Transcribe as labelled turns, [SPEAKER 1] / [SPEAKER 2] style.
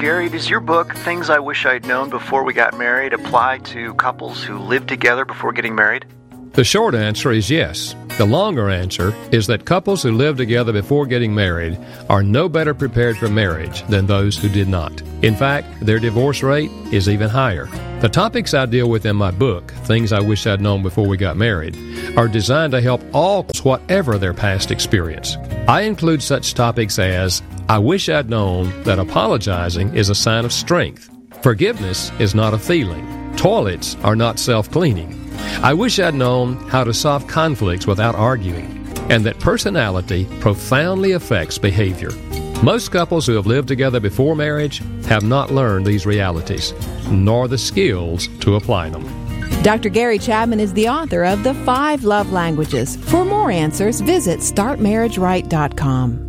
[SPEAKER 1] Gary, does your book, Things I Wish I'd Known Before We Got Married, apply to couples who live together before getting married?
[SPEAKER 2] The short answer is yes. The longer answer is that couples who live together before getting married are no better prepared for marriage than those who did not. In fact, their divorce rate is even higher. The topics I deal with in my book, Things I Wish I'd Known Before We Got Married, are designed to help all couples, whatever their past experience. I include such topics as, I wish I'd known that apologizing is a sign of strength. Forgiveness is not a feeling. Toilets are not self-cleaning. I wish I'd known how to solve conflicts without arguing, and that personality profoundly affects behavior. Most couples who have lived together before marriage have not learned these realities, nor the skills to apply them.
[SPEAKER 3] Dr. Gary Chapman is the author of The 5 Love Languages. For more answers, visit StartMarriageRight.com.